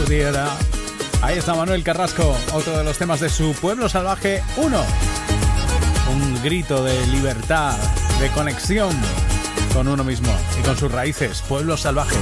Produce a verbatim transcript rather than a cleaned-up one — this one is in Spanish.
tierra. Ahí está Manuel Carrasco, otro de los temas de su Pueblo Salvaje uno. Un grito de libertad, de conexión con uno mismo y con sus raíces. Pueblo Salvaje.